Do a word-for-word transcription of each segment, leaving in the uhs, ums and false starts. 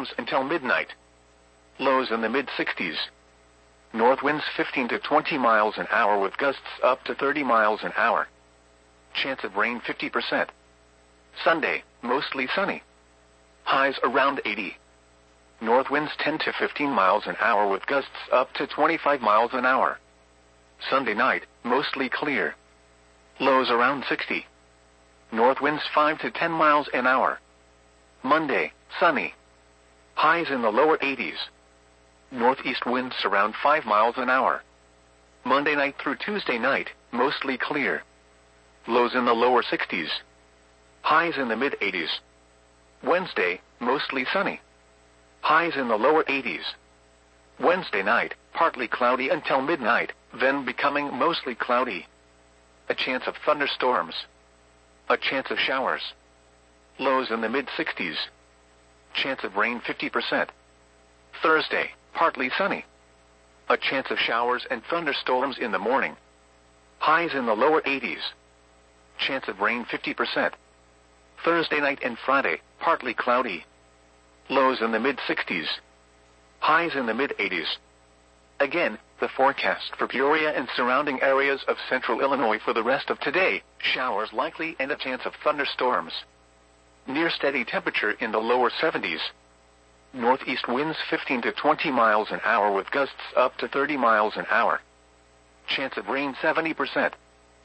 thunderstorms until midnight. Lows in the mid sixties. North winds fifteen to twenty miles an hour with gusts up to thirty miles an hour. Chance of rain fifty percent. Sunday, mostly sunny. Highs around eighty. North winds ten to fifteen miles an hour with gusts up to twenty-five miles an hour. Sunday night, mostly clear. Lows around sixty. North winds five to ten miles an hour. Monday, sunny. Highs in the lower eighties. Northeast winds around five miles an hour. Monday night through Tuesday night, mostly clear. Lows in the lower sixties. Highs in the mid eighties. Wednesday, mostly sunny. Highs in the lower eighties. Wednesday night, partly cloudy until midnight, then becoming mostly cloudy. A chance of thunderstorms. A chance of showers. Lows in the mid sixties. Chance of rain fifty percent. Thursday, partly sunny. A chance of showers and thunderstorms in the morning. Highs in the lower eighties. Chance of rain fifty percent. Thursday night and Friday, partly cloudy. Lows in the mid sixties. Highs in the mid eighties. Again, the forecast for Peoria and surrounding areas of central Illinois for the rest of today: showers likely and a chance of thunderstorms. Near steady temperature in the lower seventies. Northeast winds fifteen to twenty miles an hour with gusts up to thirty miles an hour. Chance of rain seventy percent.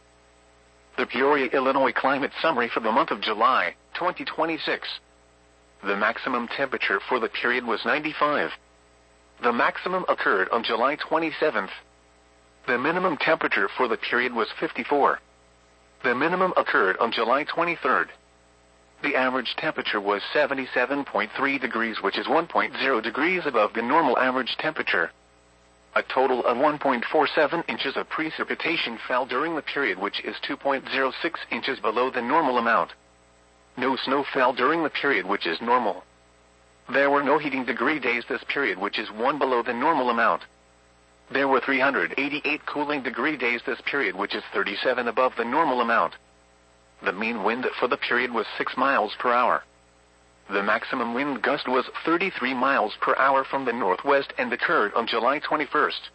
The Peoria, Illinois climate summary for the month of July, twenty twenty-six. The maximum temperature for the period was ninety-five. The maximum occurred on July twenty-seventh. The minimum temperature for the period was fifty-four. The minimum occurred on July twenty-third. The average temperature was seventy-seven point three degrees, which is one point zero degrees above the normal average temperature. A total of one point four seven inches of precipitation fell during the period, which is two point zero six inches below the normal amount. No snow fell during the period, which is normal. There were no heating degree days this period, which is one below the normal amount. There were three hundred eighty-eight cooling degree days this period, which is thirty-seven above the normal amount. The mean wind for the period was six miles per hour. The maximum wind gust was thirty-three miles per hour from the northwest and occurred on July twenty-first.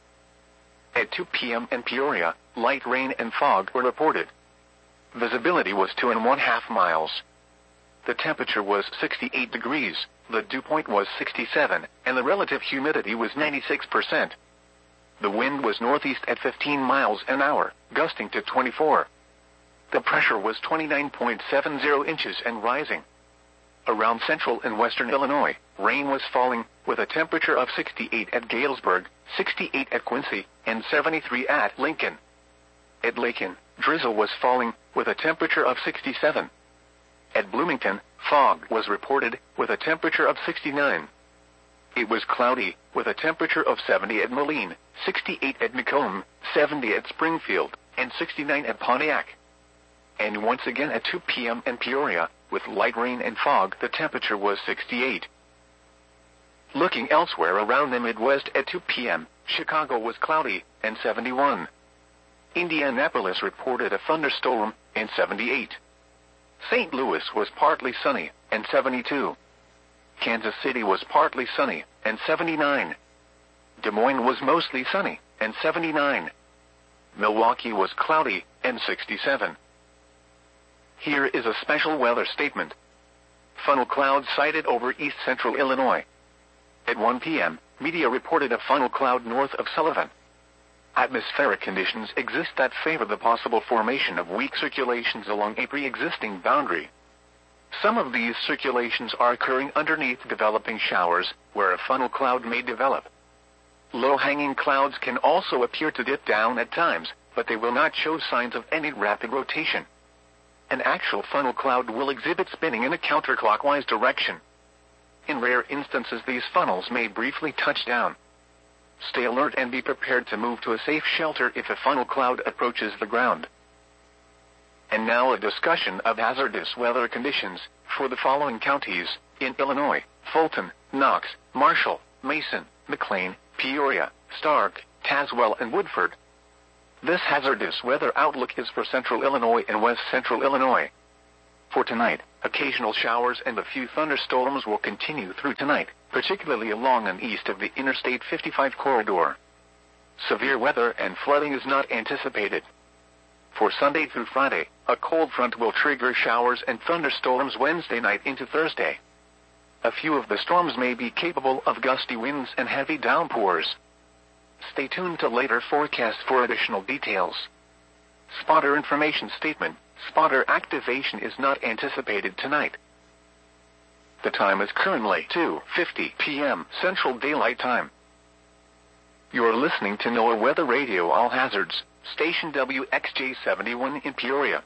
At two p m in Peoria, light rain and fog were reported. Visibility was two and one half miles. The temperature was sixty-eight degrees, the dew point was sixty-seven, and the relative humidity was ninety-six percent. The wind was northeast at fifteen miles an hour, gusting to twenty-four. The pressure was twenty-nine point seven zero inches and rising. Around central and western Illinois, rain was falling, with a temperature of sixty-eight at Galesburg, sixty-eight at Quincy, and seventy-three at Lincoln. At Lincoln, drizzle was falling, with a temperature of sixty-seven. At Bloomington, fog was reported, with a temperature of sixty-nine. It was cloudy, with a temperature of seventy at Moline, sixty-eight at Macomb, seventy at Springfield, and sixty-nine at Pontiac. And once again at two p m in Peoria, with light rain and fog, the temperature was sixty-eight. Looking elsewhere around the Midwest at two p m, Chicago was cloudy, and seventy-one. Indianapolis reported a thunderstorm, and seventy-eight. Saint Louis was partly sunny, and seventy-two. Kansas City was partly sunny, and seventy-nine. Des Moines was mostly sunny, and seventy-nine. Milwaukee was cloudy, and sixty-seven. Here is a special weather statement. Funnel clouds sighted over east central Illinois. At one p m, media reported a funnel cloud north of Sullivan. Atmospheric conditions exist that favor the possible formation of weak circulations along a pre-existing boundary. Some of these circulations are occurring underneath developing showers, where a funnel cloud may develop. Low-hanging clouds can also appear to dip down at times, but they will not show signs of any rapid rotation. An actual funnel cloud will exhibit spinning in a counterclockwise direction. In rare instances, these funnels may briefly touch down. Stay alert and be prepared to move to a safe shelter if a funnel cloud approaches the ground. And now a discussion of hazardous weather conditions for the following counties in Illinois: Fulton, Knox, Marshall, Mason, McLean, Peoria, Stark, Tazewell, and Woodford. This hazardous weather outlook is for central Illinois and west central Illinois. For tonight, Occasional showers and a few thunderstorms will continue through tonight, particularly along and east of the Interstate fifty-five corridor. Severe weather and flooding is not anticipated. For Sunday through Friday, a cold front will trigger showers and thunderstorms Wednesday night into Thursday. A few of the storms may be capable of gusty winds and heavy downpours. Stay tuned to later forecasts for additional details. Spotter information statement. Spotter activation is not anticipated tonight. The time is currently two fifty p m Central Daylight Time. You're listening to NOAA Weather Radio All Hazards, station W X J seventy-one in Peoria.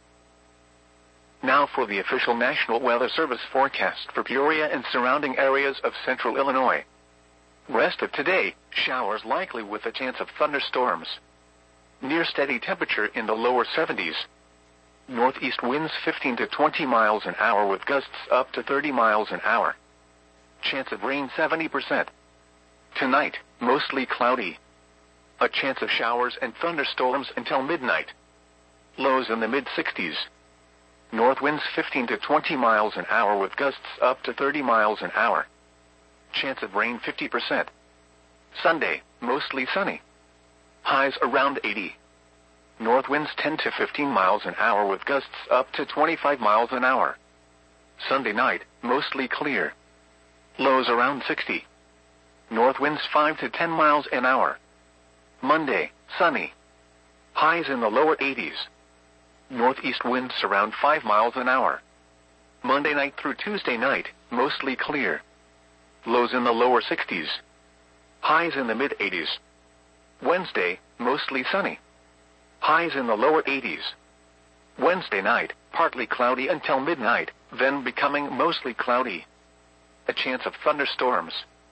Now for the official National Weather Service forecast for Peoria and surrounding areas of central Illinois. Rest of today, showers likely with a chance of thunderstorms. Near steady temperature in the lower seventies. Northeast winds fifteen to twenty miles an hour with gusts up to thirty miles an hour. Chance of rain seventy percent. Tonight, mostly cloudy. A chance of showers and thunderstorms until midnight. Lows in the mid sixties. North winds fifteen to twenty miles an hour with gusts up to thirty miles an hour. Chance of rain fifty percent. Sunday, mostly sunny. Highs around eighty. North winds ten to fifteen miles an hour with gusts up to twenty-five miles an hour. Sunday night, mostly clear. Lows around sixty. North winds five to ten miles an hour. Monday, sunny. Highs in the lower eighties. Northeast winds around five miles an hour. Monday night through Tuesday night, mostly clear. Lows in the lower sixties. Highs in the mid eighties. Wednesday, mostly sunny. Highs in the lower eighties. Wednesday night, partly cloudy until midnight, then becoming mostly cloudy. A chance of thunderstorms.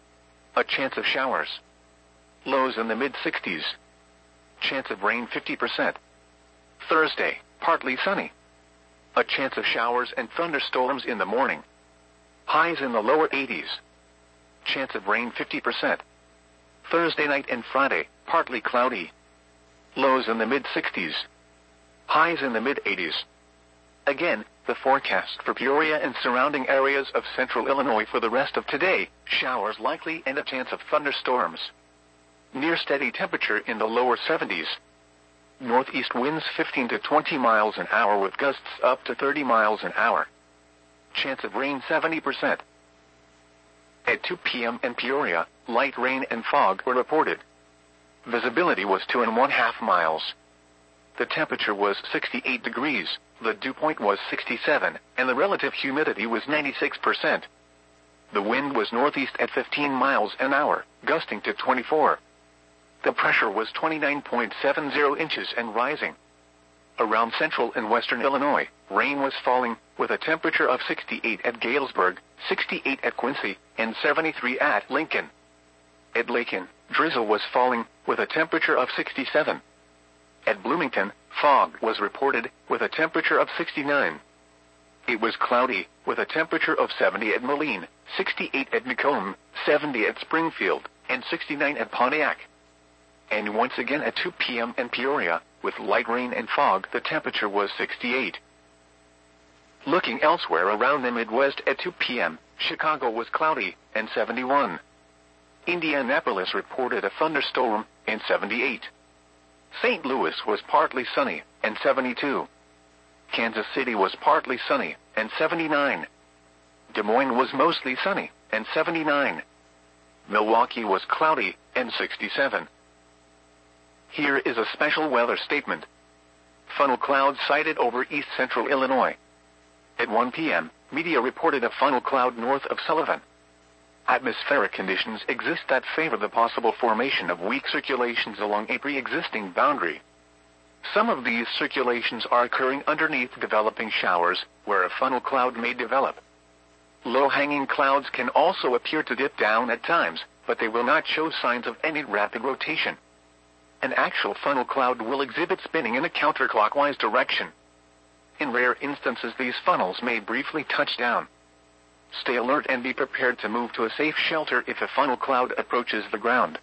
A chance of showers. Lows in the mid sixties. Chance of rain fifty percent. Thursday, partly sunny. A chance of showers and thunderstorms in the morning. Highs in the lower eighties. Chance of rain fifty percent. Thursday night and Friday, partly cloudy. Lows in the mid sixties. Highs in the mid eighties. Again, the forecast for Peoria and surrounding areas of central Illinois for the rest of today, showers likely and a chance of thunderstorms. Near steady temperature in the lower seventies. Northeast winds fifteen to twenty miles an hour with gusts up to thirty miles an hour. Chance of rain seventy percent. At two p m in Peoria, light rain and fog were reported. Visibility was two and one half miles. The temperature was sixty-eight degrees, the dew point was sixty-seven, and the relative humidity was ninety-six percent. The wind was northeast at fifteen miles an hour, gusting to twenty-four. The pressure was twenty-nine point seven zero inches and rising. Around central and western Illinois, rain was falling, with a temperature of sixty-eight at Galesburg, sixty-eight at Quincy, and seventy-three at Lincoln. At Lakin, drizzle was falling, with a temperature of sixty-seven. At Bloomington, fog was reported, with a temperature of sixty-nine. It was cloudy, with a temperature of seventy at Moline, sixty-eight at Macomb, seventy at Springfield, and sixty-nine at Pontiac. And once again at two p m in Peoria, with light rain and fog, the temperature was sixty-eight. Looking elsewhere around the Midwest at two p m, Chicago was cloudy, and seventy-one. Indianapolis reported a thunderstorm, and seventy-eight. Saint Louis was partly sunny, and seventy-two. Kansas City was partly sunny, and seventy-nine. Des Moines was mostly sunny, and seventy-nine. Milwaukee was cloudy, and sixty-seven. Here is a special weather statement. Funnel clouds sighted over east central Illinois. At one p m, media reported a funnel cloud north of Sullivan. Atmospheric conditions exist that favor the possible formation of weak circulations along a pre-existing boundary. Some of these circulations are occurring underneath developing showers, where a funnel cloud may develop. Low-hanging clouds can also appear to dip down at times, but they will not show signs of any rapid rotation. An actual funnel cloud will exhibit spinning in a counterclockwise direction. In rare instances, these funnels may briefly touch down. Stay alert and be prepared to move to a safe shelter if a funnel cloud approaches the ground.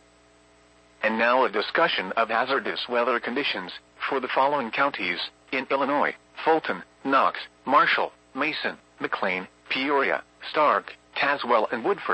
And now a discussion of hazardous weather conditions for the following counties in Illinois: Fulton, Knox, Marshall, Mason, McLean, Peoria, Stark, Tazewell and Woodford.